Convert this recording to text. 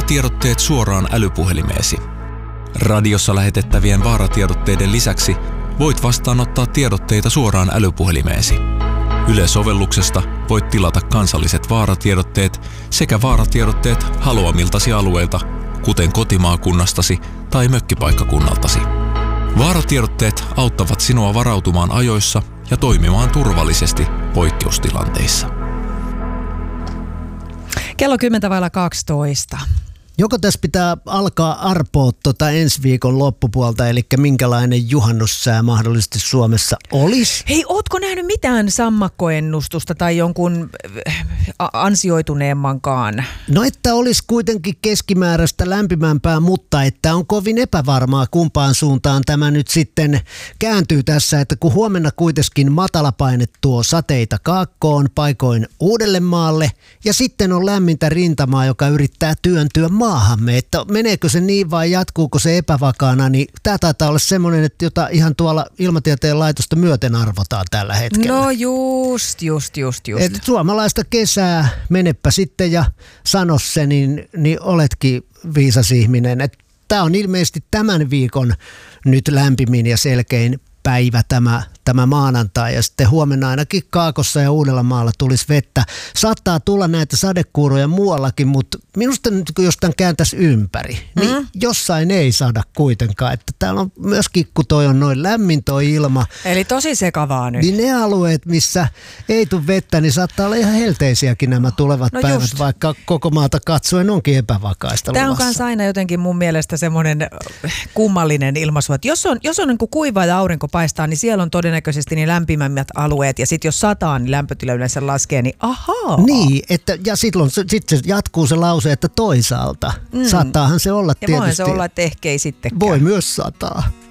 Vaaratiedotteet suoraan älypuhelimeesi. Radiossa lähetettävien vaaratiedotteiden lisäksi voit vastaanottaa tiedotteita suoraan älypuhelimeesi. Yle-sovelluksesta voit tilata kansalliset vaaratiedotteet sekä vaaratiedotteet haluamiltasi alueilta, kuten kotimaakunnastasi tai mökkipaikkakunnaltasi. Vaaratiedotteet auttavat sinua varautumaan ajoissa ja toimimaan turvallisesti poikkeustilanteissa. Kello 10:12. Joko tässä pitää alkaa arpoa ensi viikon loppupuolta, eli minkälainen juhannussää mahdollisesti Suomessa olisi? Hei, ootko nähnyt mitään sammakkoennustusta tai jonkun ansioituneemmankaan? No, että olisi kuitenkin keskimääräistä lämpimämpää, mutta että on kovin epävarmaa, kumpaan suuntaan tämä nyt sitten kääntyy tässä, että kun huomenna kuitenkin matalapaine tuo sateita kaakkoon, paikoin Uudellemaalle, ja sitten on lämmintä rintamaa, joka yrittää työntyä maahamme, että meneekö se niin vai jatkuuko se epävakaana, niin tämä taitaa olla semmoinen, että jota ihan tuolla Ilmatieteen laitosta myöten arvotaan tällä hetkellä. No just. Et suomalaista kesää, menepä sitten ja sano se, niin oletkin viisas ihminen. Tämä on ilmeisesti tämän viikon nyt lämpimin ja selkein päivä tämä maanantai, ja sitten huomenna ainakin Kaakossa ja Uudellamaalla tulisi vettä. Saattaa tulla näitä sadekuuroja muuallakin, mutta minusta nyt jos tämän kääntäisi ympäri, niin jossain ei saada kuitenkaan. Että täällä on myöskin, kun toi on noin lämmin toi ilma. Eli tosi sekavaa nyt. Niin ne alueet, missä ei tule vettä, niin saattaa olla ihan helteisiäkin nämä tulevat päivät, just. Vaikka koko maata katsoen onkin epävakaista Tämä luvassa. on kanssa aina jotenkin mun mielestä semmoinen kummallinen ilmaisu, että jos on niin kuin kuiva ja aurinko paistaa, niin siellä on todennäköisesti niin lämpimämmät alueet, ja sitten jos sataa, niin lämpötila yleensä laskee, niin ahaa. Niin, ja sitten se jatkuu se lause, että toisaalta. Saattaahan se olla ja tietysti. voihan se olla, että ehkä ei sittenkään. Voi myös sataa.